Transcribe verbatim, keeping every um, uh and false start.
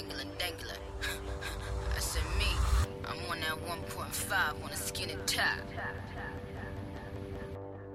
dangling, dangling. I said me, I'm on that one point five on a skinny top.